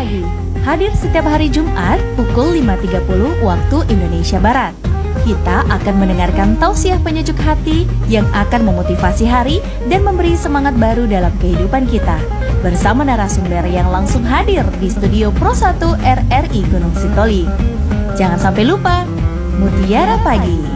Pagi hadir setiap hari Jumat pukul 5.30 waktu Indonesia Barat. Kita akan mendengarkan tausiah penyejuk hati yang akan memotivasi hari dan memberi semangat baru dalam kehidupan kita. Bersama narasumber yang langsung hadir di studio Pro 1 RRI Gunung Sitoli. Jangan sampai lupa, Mutiara Pagi.